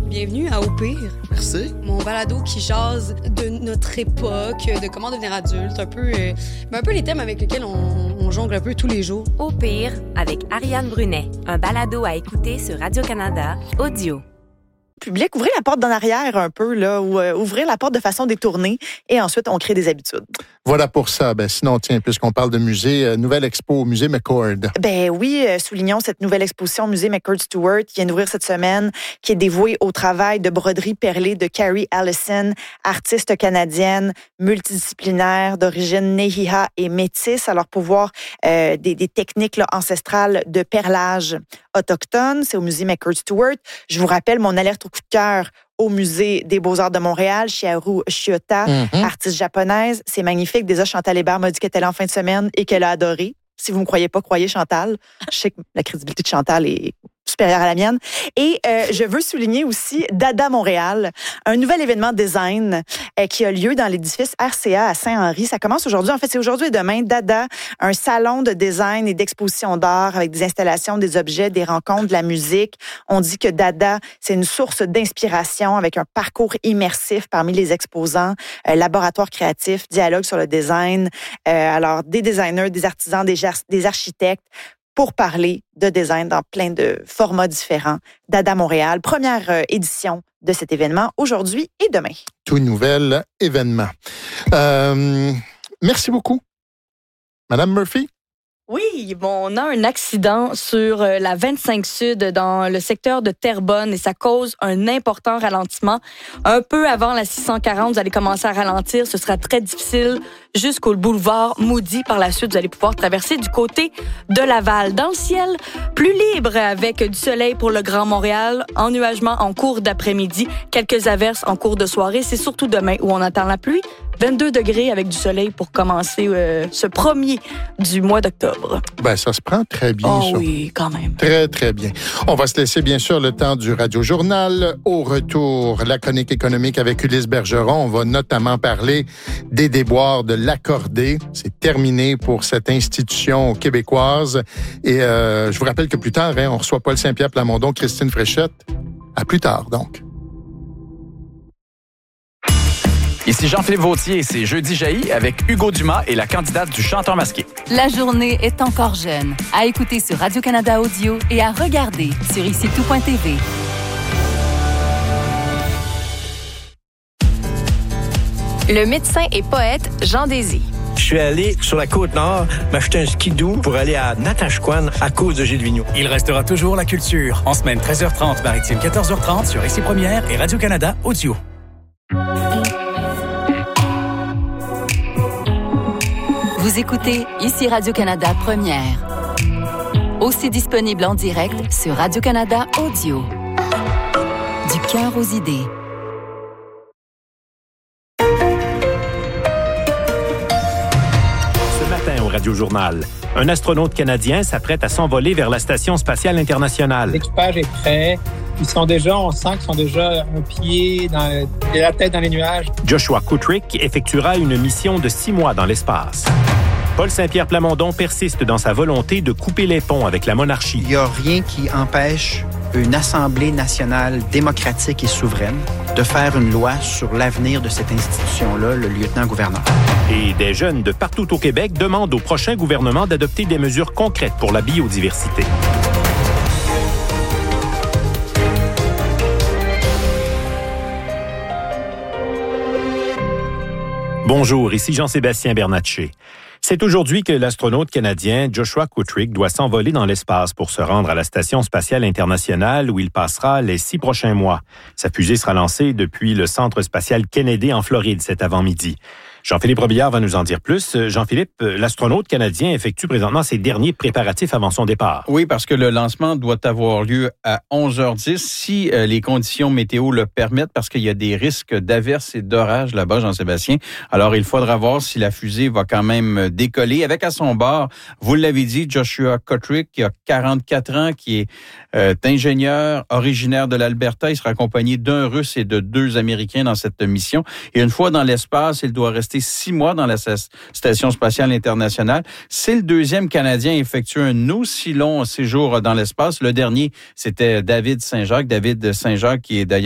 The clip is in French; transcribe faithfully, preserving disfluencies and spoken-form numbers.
Bienvenue à Au pire. Merci. Mon balado qui jase de notre époque, de comment devenir adulte, un peu, euh, un peu les thèmes avec lesquels on, on jongle un peu tous les jours. Au pire, avec Ariane Brunet, un balado à écouter sur Radio-Canada Audio. Public, ouvrez la porte d'en arrière un peu, là, ou euh, ouvrir la porte de façon détournée, et ensuite on crée des habitudes. Voilà pour ça. Ben, sinon, tiens, puisqu'on parle de musée, euh, nouvelle expo au musée McCord. Ben oui, euh, soulignons cette nouvelle exposition au musée McCord Stewart qui vient d'ouvrir cette semaine, qui est dévouée au travail de broderie perlée de Carrie Allison, artiste canadienne, multidisciplinaire, d'origine Nehiha et métisse. Alors, pour voir euh, des, des techniques là, ancestrales de perlage autochtone, c'est au musée McCord Stewart. Je vous rappelle mon alerte au coup de cœur au musée des Beaux-Arts de Montréal, Chiharu Shiota, mm-hmm. artiste japonaise. C'est magnifique. Déjà, Chantal Hébert m'a dit qu'elle était là en fin de semaine et qu'elle a adoré. Si vous ne me croyez pas, croyez Chantal. Je sais que la crédibilité de Chantal est supérieure à la mienne. Et euh, je veux souligner aussi Dada Montréal, un nouvel événement design euh, qui a lieu dans l'édifice R C A à Saint-Henri. Ça commence aujourd'hui. En fait, c'est aujourd'hui et demain. Dada, un salon de design et d'exposition d'art avec des installations, des objets, des rencontres, de la musique. On dit que Dada, c'est une source d'inspiration avec un parcours immersif parmi les exposants, euh, laboratoire créatif, dialogue sur le design. Euh, alors, des designers, des artisans, des, des architectes, pour parler de design dans plein de formats différents. Dada Montréal, première euh, édition de cet événement aujourd'hui et demain. Tout nouvel événement. Euh, merci beaucoup. Madame Murphy? Oui, bon, on a un accident sur la vingt-cinq Sud dans le secteur de Terrebonne et ça cause un important ralentissement. Un peu avant la six cent quarante, vous allez commencer à ralentir. Ce sera très difficile jusqu'au boulevard Moody. Par la suite, vous allez pouvoir traverser du côté de Laval. Dans le ciel, plus libre avec du soleil pour le Grand Montréal, ennuagement en cours d'après-midi, quelques averses en cours de soirée. C'est surtout demain où on attend la pluie. vingt-deux degrés avec du soleil pour commencer euh, ce premier du mois d'octobre. Ben, ça se prend très bien, oh, ça. Oui, quand même. Très, très bien. On va se laisser, bien sûr, le temps du Radio-Journal. Au retour, la chronique économique avec Ulysse Bergeron. On va notamment parler des déboires de l'accordé. C'est terminé pour cette institution québécoise. Et euh, je vous rappelle que plus tard, hein, on reçoit Paul Saint-Pierre Plamondon, Christine Fréchette. À plus tard, donc. Ici Jean-Philippe Vautier et c'est Jeudi jaillit avec Hugo Dumas et la candidate du chanteur masqué. La journée est encore jeune. À écouter sur Radio-Canada Audio et à regarder sur ici tout point t v. Le médecin et poète Jean Désy. Je suis allé sur la Côte-Nord m'acheter un skidoo pour aller à Natashquan à cause de Gilles Vigneault. Il restera toujours la culture. En semaine treize heures trente, maritime quatorze heures trente sur Ici Première et Radio-Canada Audio. Vous écoutez Ici Radio-Canada Première. Aussi disponible en direct sur Radio-Canada Audio. Du cœur aux idées. Ce matin au Radio-Journal, un astronaute canadien s'apprête à s'envoler vers la Station spatiale internationale. L'équipage est prêt. Ils sont déjà, on sent qu'ils sont déjà un pied, dans, la tête dans les nuages. Joshua Kutrick effectuera une mission de six mois dans l'espace. Paul Saint-Pierre Plamondon persiste dans sa volonté de couper les ponts avec la monarchie. Il n'y a rien qui empêche une Assemblée nationale démocratique et souveraine de faire une loi sur l'avenir de cette institution-là, le lieutenant-gouverneur. Et des jeunes de partout au Québec demandent au prochain gouvernement d'adopter des mesures concrètes pour la biodiversité. Bonjour, ici Jean-Sébastien Bernatchez. C'est aujourd'hui que l'astronaute canadien Joshua Kutrick doit s'envoler dans l'espace pour se rendre à la Station spatiale internationale où il passera les six prochains mois. Sa fusée sera lancée depuis le Centre spatial Kennedy en Floride cet avant-midi. Jean-Philippe Robillard va nous en dire plus. Jean-Philippe, l'astronaute canadien effectue présentement ses derniers préparatifs avant son départ. Oui, parce que le lancement doit avoir lieu à onze heures dix si euh, les conditions météo le permettent, parce qu'il y a des risques d'averses et d'orages là-bas, Jean-Sébastien. Alors, il faudra voir si la fusée va quand même décoller. Avec à son bord, vous l'avez dit, Joshua Kutrick, qui a quarante-quatre ans, qui est euh, ingénieur originaire de l'Alberta. Il sera accompagné d'un Russe et de deux Américains dans cette mission. Et une fois dans l'espace, il doit rester six mois dans la Station spatiale internationale. C'est le deuxième Canadien à effectuer un aussi long séjour dans l'espace. Le dernier, c'était David Saint-Jacques. David Saint-Jacques, qui est d'ailleurs